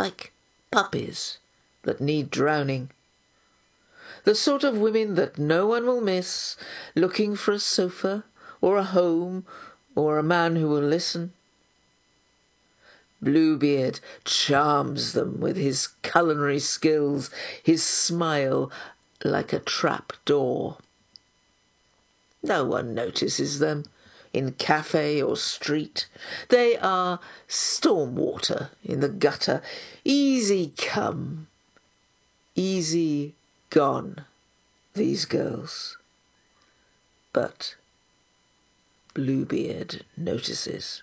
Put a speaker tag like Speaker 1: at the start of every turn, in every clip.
Speaker 1: like puppies that need drowning. The sort of women that no one will miss, looking for a sofa or a home or a man who will listen. Bluebeard charms them with his culinary skills, his smile like a trap door. No one notices them in cafe or street. They are storm water in the gutter, easy come, easy gone, these girls. But Bluebeard notices.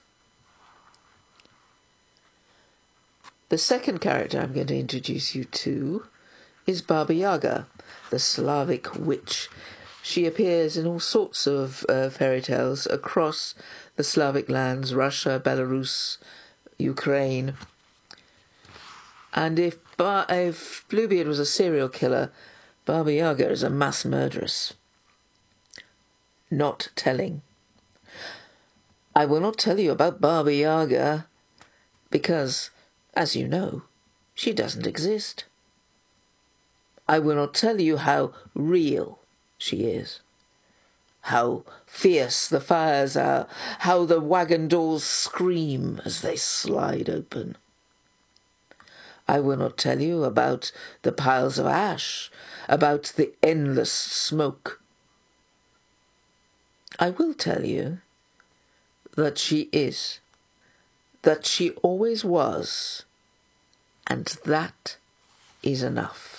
Speaker 1: The second character I'm going to introduce you to is Baba Yaga, the Slavic witch. She appears in all sorts of fairy tales across the Slavic lands, Russia, Belarus, Ukraine. And if Bluebeard was a serial killer, Baba Yaga is a mass murderess. Not telling. I will not tell you about Baba Yaga because, as you know, she doesn't exist. I will not tell you how real she is, how fierce the fires are, how the wagon doors scream as they slide open. I will not tell you about the piles of ash, about the endless smoke. I will tell you that she is, that she always was, and that is enough.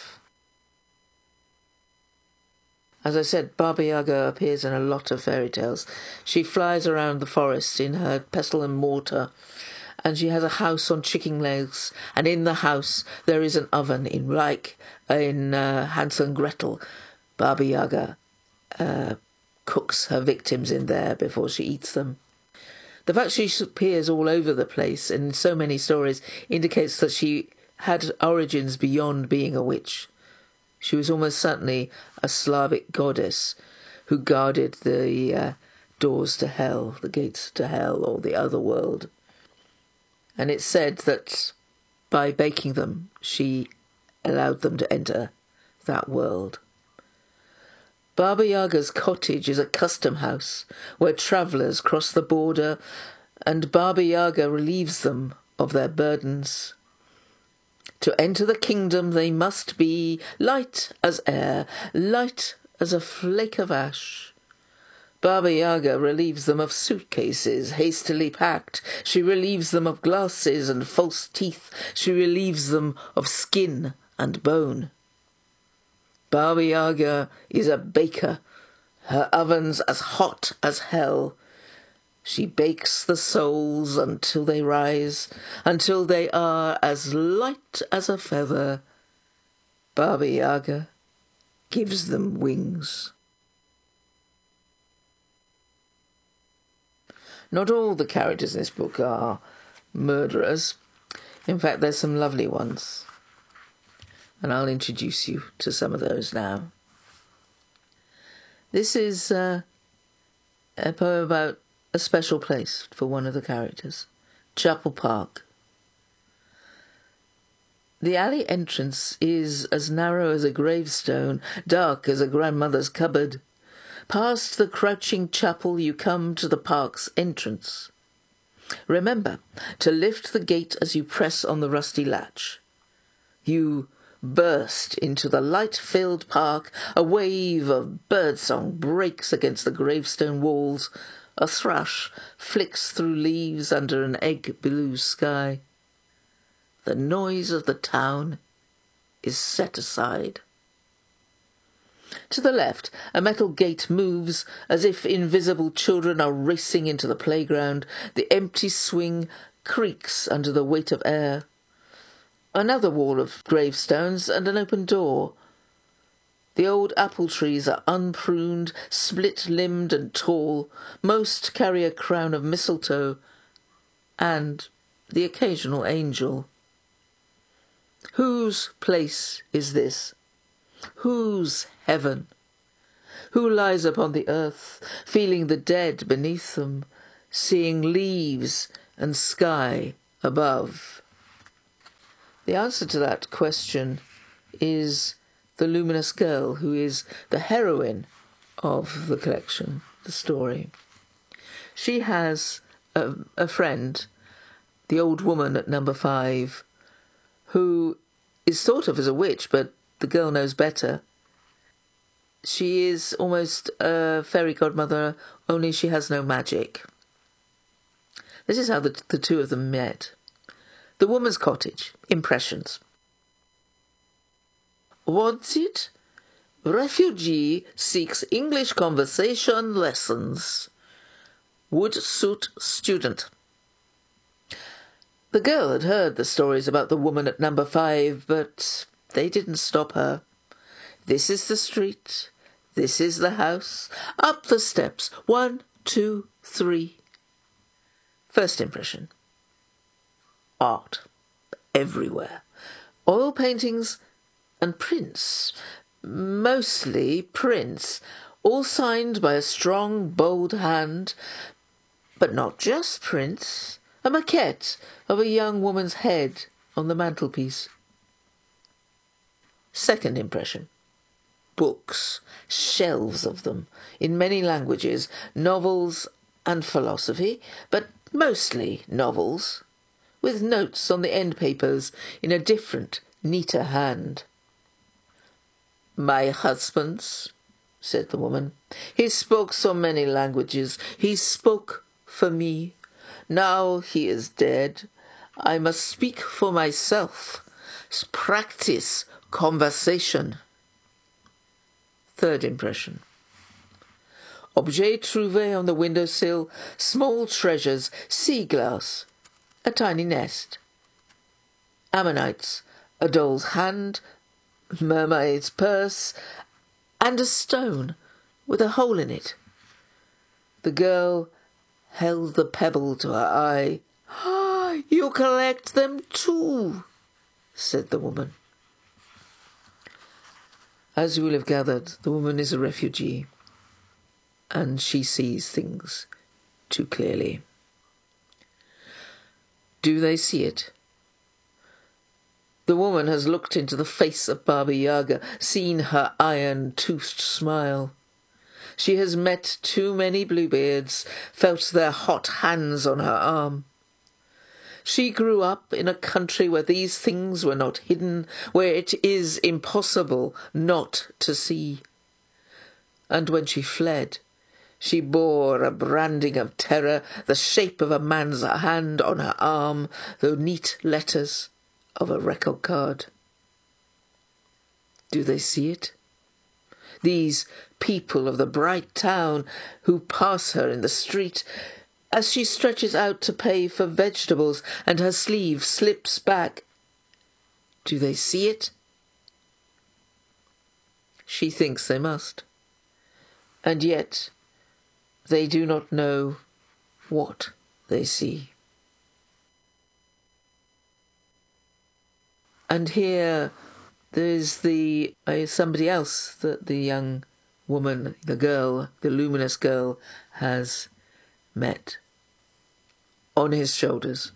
Speaker 1: As I said, Baba Yaga appears in a lot of fairy tales. She flies around the forest in her pestle and mortar, and she has a house on chicken legs, and in the house there is an oven, in Hansel and Gretel. Baba Yaga cooks her victims in there before she eats them. The fact she appears all over the place in so many stories indicates that she had origins beyond being a witch. She was almost certainly a Slavic goddess who guarded the doors to hell, the gates to hell, or the other world. And it's said that by baking them, she allowed them to enter that world. Baba Yaga's cottage is a custom house where travellers cross the border, and Baba Yaga relieves them of their burdens. To enter the kingdom they must be light as air, light as a flake of ash. Baba Yaga relieves them of suitcases hastily packed. She relieves them of glasses and false teeth. She relieves them of skin and bone. Baba Yaga is a baker, her oven's as hot as hell. She bakes the souls until they rise, until they are as light as a feather. Baba Yaga gives them wings. Not all the characters in this book are murderers. In fact, there's some lovely ones. And I'll introduce you to some of those now. This is a poem about a special place for one of the characters, Chapel Park. The alley entrance is as narrow as a gravestone, dark as a grandmother's cupboard. Past the crouching chapel you come to the park's entrance. Remember to lift the gate as you press on the rusty latch. You burst into the light-filled park. A wave of birdsong breaks against the gravestone walls. A thrush flicks through leaves under an egg-blue sky. The noise of the town is set aside. To the left, a metal gate moves as if invisible children are racing into the playground. The empty swing creaks under the weight of air. Another wall of gravestones and an open door. The old apple trees are unpruned, split-limbed and tall. Most carry a crown of mistletoe and the occasional angel. Whose place is this? Whose heaven? Who lies upon the earth, feeling the dead beneath them, seeing leaves and sky above? The answer to that question is the luminous girl, who is the heroine of the collection, the story. She has a friend, the old woman at number 5, who is thought of as a witch, but the girl knows better. She is almost a fairy godmother, only she has no magic. This is how the two of them met. The Woman's Cottage. Impressions. Wanted? Refugee seeks English conversation lessons. Would suit student. The girl had heard the stories about the woman at number 5, but they didn't stop her. This is the street. This is the house. Up the steps. 1, 2, 3. First impression. Art. Everywhere. Oil paintings and prints. Mostly prints. All signed by a strong, bold hand. But not just prints. A maquette of a young woman's head on the mantelpiece. Second impression. Books. Shelves of them. In many languages. Novels and philosophy, but mostly novels, with notes on the end papers in a different, neater hand. My husband's, said the woman. He spoke so many languages. He spoke for me. Now he is dead. I must speak for myself. Practice conversation. Third impression. Objet trouvé on the windowsill, small treasures, sea glass, a tiny nest. Ammonites, a doll's hand, mermaid's purse, and a stone with a hole in it. The girl held the pebble to her eye. "Ah, you collect them too," said the woman. As you will have gathered, the woman is a refugee, and she sees things too clearly. Do they see it? The woman has looked into the face of Baba Yaga, seen her iron-toothed smile. She has met too many Bluebeards, felt their hot hands on her arm. She grew up in a country where these things were not hidden, where it is impossible not to see. And when she fled, she bore a branding of terror, the shape of a man's hand on her arm, the neat letters of a record card. Do they see it? These people of the bright town who pass her in the street as she stretches out to pay for vegetables and her sleeve slips back. Do they see it? She thinks they must. And yet they do not know what they see. And here there is somebody else that the young woman, the girl, the luminous girl, has met. On his shoulders.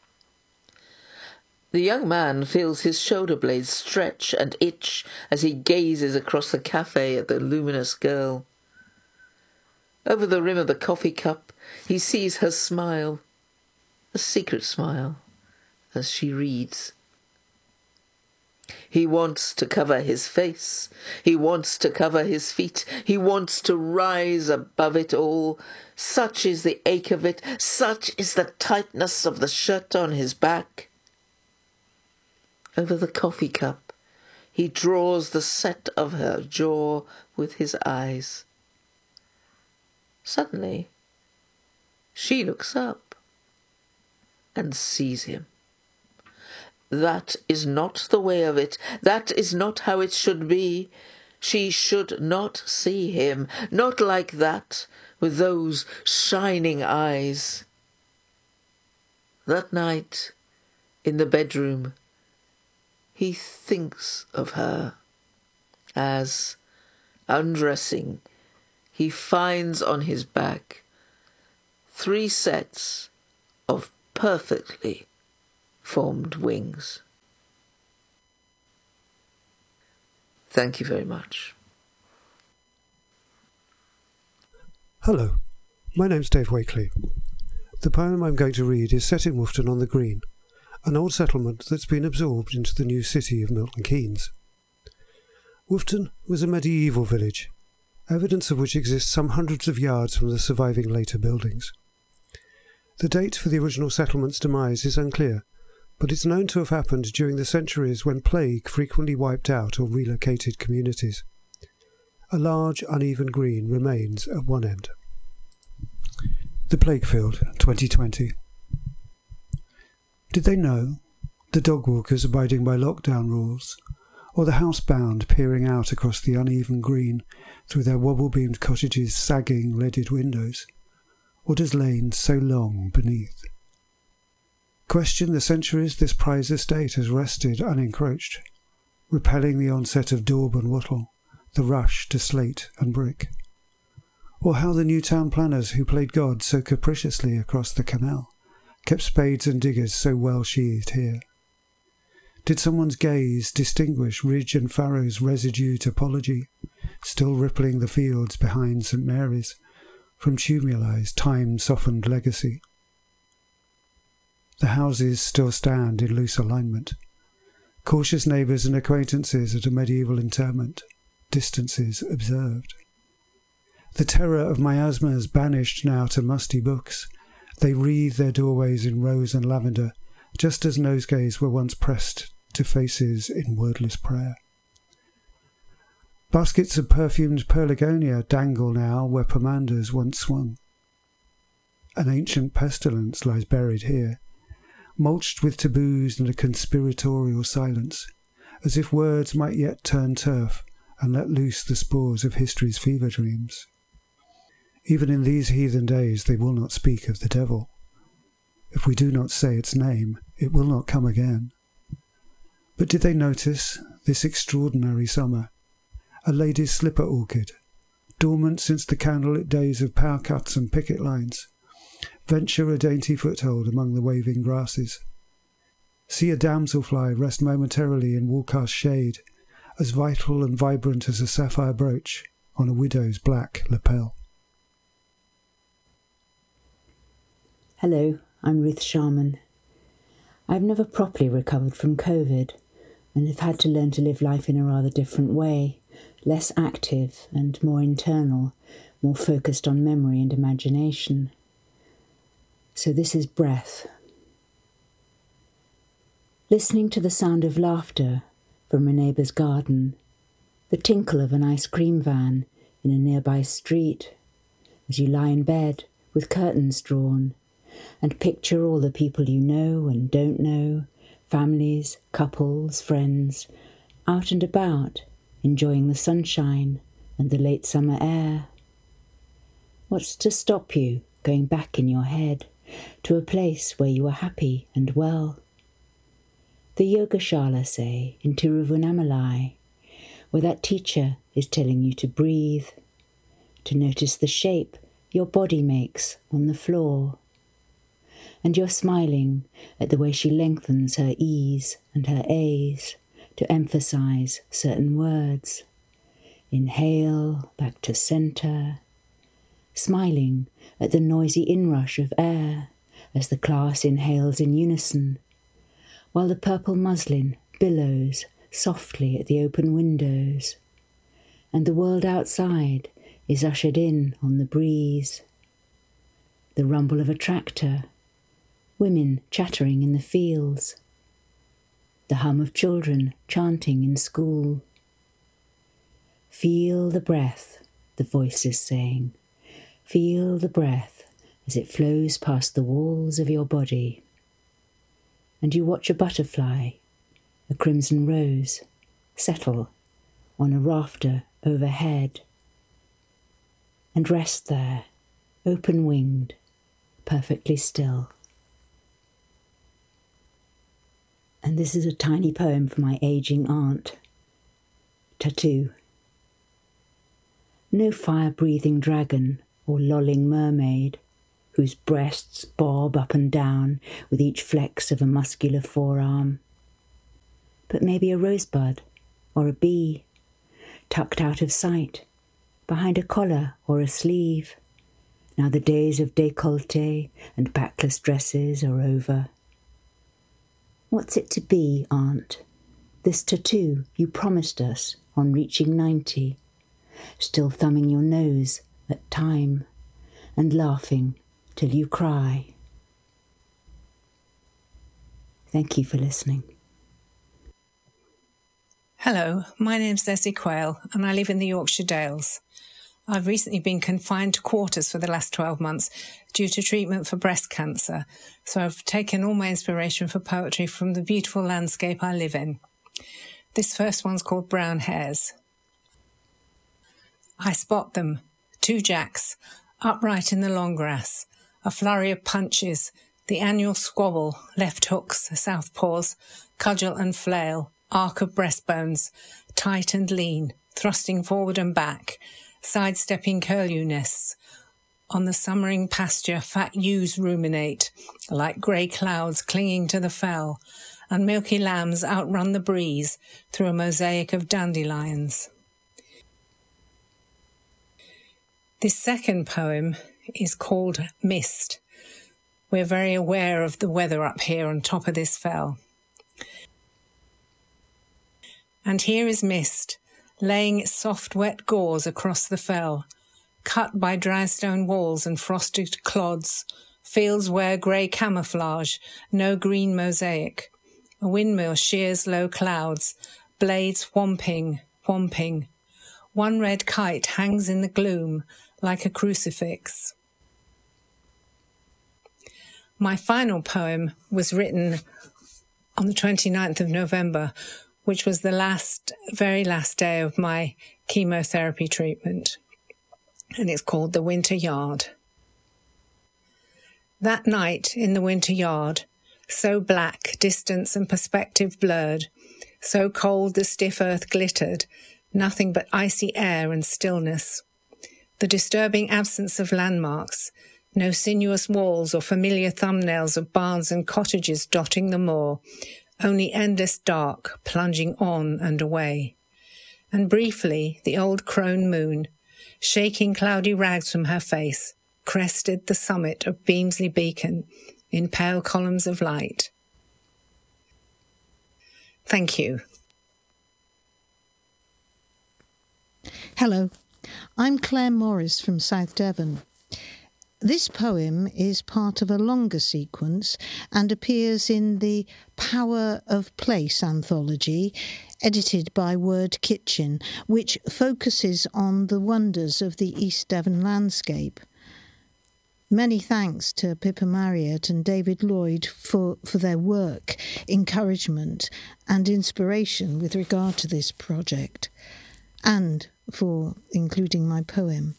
Speaker 1: The young man feels his shoulder blades stretch and itch as he gazes across the cafe at the luminous girl. Over the rim of the coffee cup, he sees her smile, a secret smile, as she reads. He wants to cover his face. He wants to cover his feet. He wants to rise above it all. Such is the ache of it. Such is the tightness of the shirt on his back. Over the coffee cup, he draws the set of her jaw with his eyes. Suddenly, she looks up and sees him. That is not the way of it. That is not how it should be. She should not see him, not like that, with those shining eyes. That night, in the bedroom, he thinks of her as, undressing, he finds on his back 3 sets of perfectly formed wings. Thank you very much.
Speaker 2: Hello, my name's Dave Wakely. The poem I'm going to read is set in Woughton on the Green, an old settlement that's been absorbed into the new city of Milton Keynes. Woughton was a medieval village, evidence of which exists some hundreds of yards from the surviving later buildings. The date for the original settlement's demise is unclear, but it's known to have happened during the centuries when plague frequently wiped out or relocated communities. A large, uneven green remains at one end. The Plague Field, 2020. Did they know, the dog walkers abiding by lockdown rules, or the housebound peering out across the uneven green through their wobble-beamed cottages' sagging leaded windows, what has lain so long beneath? Question the centuries this prize estate has rested unencroached, repelling the onset of daub and wattle, the rush to slate and brick. Or how the new town planners who played God so capriciously across the canal kept spades and diggers so well sheathed here. Did someone's gaze distinguish ridge and furrow's residue topology, still rippling the fields behind St. Mary's, from Tumulai's time-softened legacy? The houses still stand in loose alignment. Cautious neighbours and acquaintances at a medieval interment, distances observed. The terror of miasmas banished now to musty books, they wreathe their doorways in rose and lavender, just as nosegays were once pressed to faces in wordless prayer. Baskets of perfumed pelargonia dangle now where pomanders once swung. An ancient pestilence lies buried here, mulched with taboos and a conspiratorial silence, as if words might yet turn turf and let loose the spores of history's fever dreams. Even in these heathen days they will not speak of the devil. If we do not say its name, it will not come again. But did they notice, this extraordinary summer, a lady's slipper orchid, dormant since the candlelit days of power cuts and picket lines, venture a dainty foothold among the waving grasses? See a damselfly rest momentarily in wool-cast shade, as vital and vibrant as a sapphire brooch on a widow's black lapel.
Speaker 3: Hello, I'm Ruth Sharman. I've never properly recovered from COVID and have had to learn to live life in a rather different way, less active and more internal, more focused on memory and imagination. So this is Breath. Listening to the sound of laughter from a neighbour's garden, the tinkle of an ice cream van in a nearby street, as you lie in bed with curtains drawn, and picture all the people you know and don't know, families, couples, friends, out and about, enjoying the sunshine and the late summer air. What's to stop you going back in your head to a place where you are happy and well? The Yogashala, say, in Tiruvannamalai, where that teacher is telling you to breathe, to notice the shape your body makes on the floor. And you're smiling at the way she lengthens her E's and her A's to emphasize certain words. Inhale, back to center. Smiling at the noisy inrush of air as the class inhales in unison, while the purple muslin billows softly at the open windows, and the world outside is ushered in on the breeze. The rumble of a tractor, women chattering in the fields, the hum of children chanting in school. Feel the breath, the voice is saying. Feel the breath as it flows past the walls of your body. And you watch a butterfly, a crimson rose, settle on a rafter overhead and rest there, open-winged, perfectly still. And this is a tiny poem for my aging aunt. Tattoo. No fire-breathing dragon or lolling mermaid whose breasts bob up and down with each flex of a muscular forearm. But maybe a rosebud or a bee tucked out of sight, behind a collar or a sleeve. Now the days of décolleté and backless dresses are over. What's it to be, Aunt? This tattoo you promised us on reaching 90, still thumbing your nose at time and laughing till you cry. Thank you for listening.
Speaker 4: Hello, my name's Leslie Quayle and I live in the Yorkshire Dales. I've recently been confined to quarters for the last 12 months due to treatment for breast cancer, so I've taken all my inspiration for poetry from the beautiful landscape I live in. This first one's called Brown Hares. I spot them, 2 jacks, upright in the long grass, a flurry of punches, the annual squabble, left hooks, southpaws, cudgel and flail, arc of breastbones, tight and lean, thrusting forward and back, sidestepping curlew nests. On the summering pasture, fat ewes ruminate, like grey clouds clinging to the fell, and milky lambs outrun the breeze through a mosaic of dandelions. This second poem is called Mist. We're very aware of the weather up here on top of this fell. And here is Mist, laying its soft wet gauze across the fell, cut by dry stone walls and frosted clods, fields wear grey camouflage, no green mosaic. A windmill shears low clouds, blades whomping. One red kite hangs in the gloom like a crucifix. My final poem was written on the 29th of November, which was the very last day of my chemotherapy treatment. And it's called The Winter Yard. That night in the winter yard, so black, distance and perspective blurred, so cold the stiff earth glittered, nothing but icy air and stillness. The disturbing absence of landmarks, no sinuous walls or familiar thumbnails of barns and cottages dotting the moor, only endless dark plunging on and away. And briefly, the old crone moon, shaking cloudy rags from her face, crested the summit of Beamsley Beacon in pale columns of light. Thank you.
Speaker 5: Hello, I'm Claire Morris from South Devon. This poem is part of a longer sequence and appears in the Power of Place anthology, edited by Word Kitchen, which focuses on the wonders of the East Devon landscape. Many thanks to Pippa Marriott and David Lloyd for their work, encouragement and inspiration with regard to this project, and for including my poem.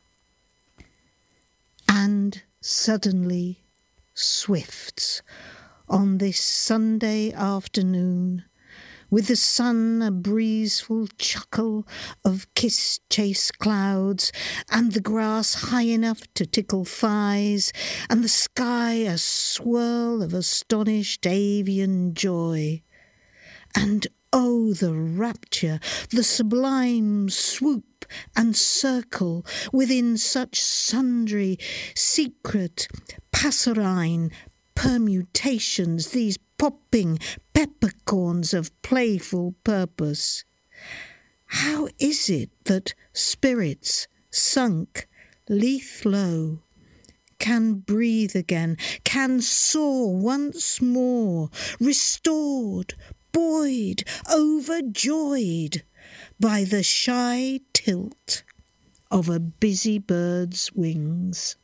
Speaker 5: And suddenly, swifts, on this Sunday afternoon, with the sun a breezeful chuckle of kiss-chase clouds, and the grass high enough to tickle thighs, and the sky a swirl of astonished avian joy. And oh, the rapture, the sublime swoop and circle within such sundry, secret, passerine permutations, these popping peppercorns of playful purpose. How is it that spirits sunk, leaf low, can breathe again, can soar once more, restored, buoyed, overjoyed by the shy tilt of a busy bird's wings?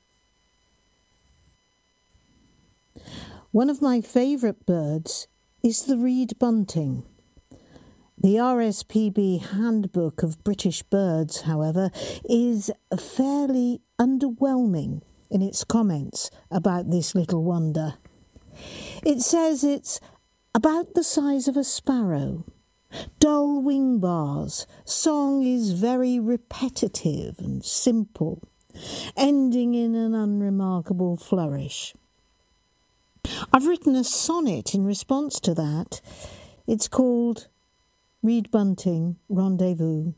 Speaker 5: One of my favourite birds is the reed bunting. The RSPB Handbook of British Birds, however, is fairly underwhelming in its comments about this little wonder. It says it's about the size of a sparrow, dull wing bars, song is very repetitive and simple, ending in an unremarkable flourish. I've written a sonnet in response to that. It's called Reed Bunting, Rendezvous.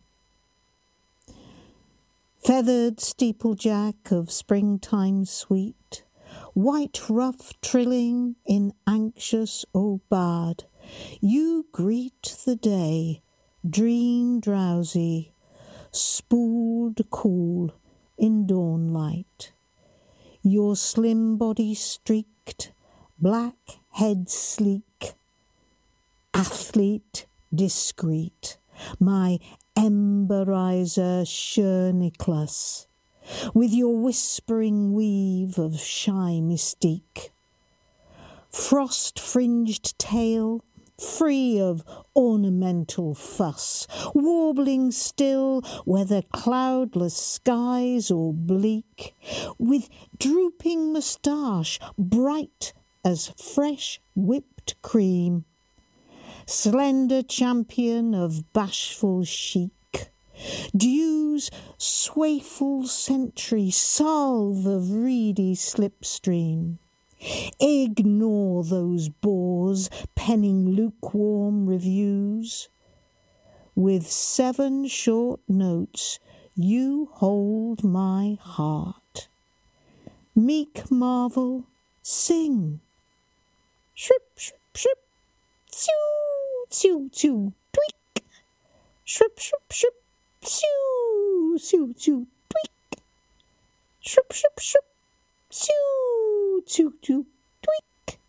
Speaker 5: Feathered steeplejack of springtime sweet, white ruff trilling in anxious bard, you greet the day, dream drowsy, spooled cool in dawn light. Your slim body streaked, black head sleek, athlete discreet, my emberizer sure Nicholas, with your whispering weave of shy mystique. Frost-fringed tail, free of ornamental fuss, warbling still whether cloudless skies or bleak, with drooping moustache bright as fresh whipped cream, slender champion of bashful chic, dew's swayful sentry salve of reedy slipstream. Ignore those bores penning lukewarm reviews. With 7 short notes you hold my heart. Meek marvel, sing. Shrip, shrip, shrip, tsew, tsew, tsew, tweak. Shrip, shrip, shrip, tsew, tsew, tsew, tweak. Shrip, shrip, shrip, tsew, tsew, tsew, tweak.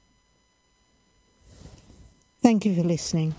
Speaker 5: Thank you for listening.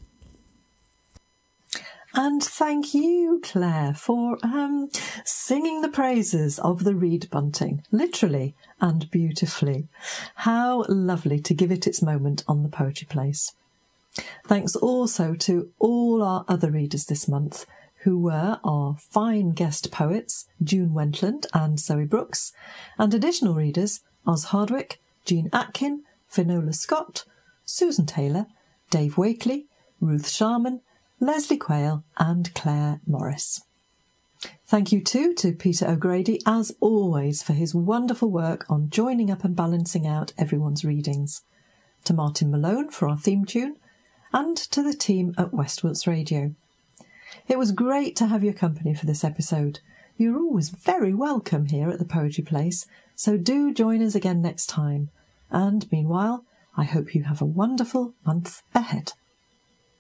Speaker 6: And thank you, Claire, for singing the praises of the Reed Bunting, literally and beautifully. How lovely to give it its moment on the Poetry Place. Thanks also to all our other readers this month, who were our fine guest poets, June Wentland and Zoe Brooks, and additional readers, Oz Hardwick, Jean Atkin, Finola Scott, Susan Taylor, Dave Wakely, Ruth Sharman, Leslie Quayle and Claire Morris. Thank you too to Peter O'Grady, as always, for his wonderful work on joining up and balancing out everyone's readings, to Martin Malone for our theme tune, and to the team at West Wilts Radio. It was great to have your company for this episode. You're always very welcome here at the Poetry Place, so do join us again next time. And meanwhile, I hope you have a wonderful month ahead.